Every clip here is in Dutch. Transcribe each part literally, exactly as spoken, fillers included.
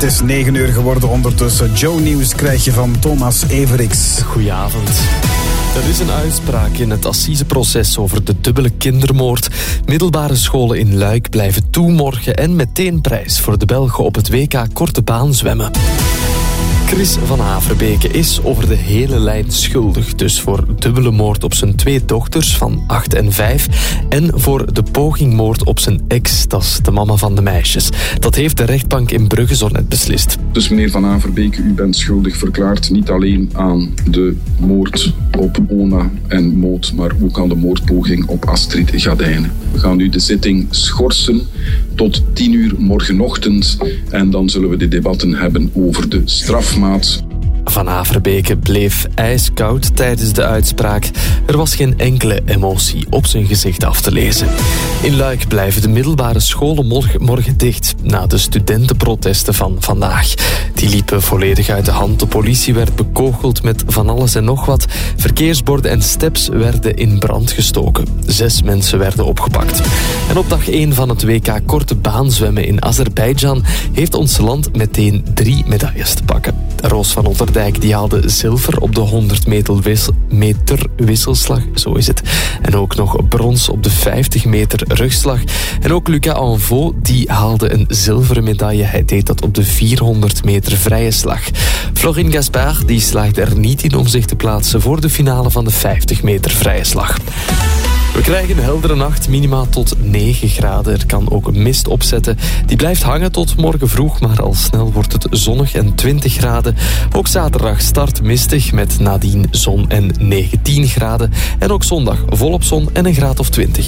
is negen uur geworden ondertussen. Joe Nieuws krijg je van Thomas Everix. Goedenavond. Er is een uitspraak in het assiseproces over de dubbele kindermoord. Middelbare scholen in Luik blijven toe morgen en meteen prijs voor de Belgen op het W K korte baan zwemmen. Chris van Averbeke is over de hele lijn schuldig. Dus voor dubbele moord op zijn twee dochters van acht en vijf. En voor de pogingmoord op zijn ex, dat is de mama van de meisjes. Dat heeft de rechtbank in Brugge zo net beslist. Dus meneer van Averbeke, u bent schuldig verklaard niet alleen aan de moord op Ona en Maud, maar ook aan de moordpoging op Astrid Gadijnen. We gaan nu de zitting schorsen tot tien uur morgenochtend en dan zullen we de debatten hebben over de strafmaat. Van Averbeke bleef ijskoud tijdens de uitspraak. Er was geen enkele emotie op zijn gezicht af te lezen. In Luik blijven de middelbare scholen morgen, morgen dicht na de studentenprotesten van vandaag. Die liepen volledig uit de hand. De politie werd bekogeld met van alles en nog wat. Verkeersborden en steps werden in brand gestoken. Zes mensen werden opgepakt. En op dag één van het W K korte baan zwemmen in Azerbeidzjan heeft ons land meteen drie medailles te pakken. Roos van Otterdijk die haalde zilver op de honderd meter wisselslag, zo is het. En ook nog brons op de vijftig meter rugslag. En ook Lucas Anvaux die haalde een zilveren medaille. Hij deed dat op de vierhonderd meter vrije slag. Florine Gaspard die slaagde er niet in om zich te plaatsen voor de finale van de vijftig meter vrije slag. We krijgen een heldere nacht, minima tot negen graden. Er kan ook mist opzetten. Die blijft hangen tot morgen vroeg, maar al snel wordt het zonnig en twintig graden. Ook zaterdag start mistig met nadien zon en negentien graden. En ook zondag volop zon en een graad of twintig.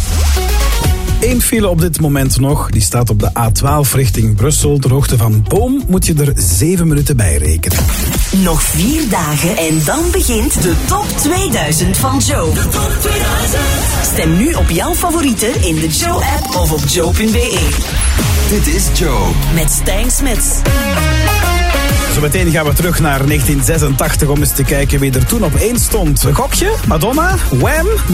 Eén file op dit moment nog. Die staat op de A twaalf richting Brussel. Ter hoogte van Boom moet je er zeven minuten bij rekenen. Nog vier dagen en dan begint de top tweeduizend van Joe. De top tweeduizend. Stem nu op jouw favorieten in de Joe-app of op joe punt b e. Dit is Joe. Met Stijn Smits. Zometeen gaan we terug naar negentien zesentachtig om eens te kijken wie er toen op één stond. Een gokje? Madonna? Wham?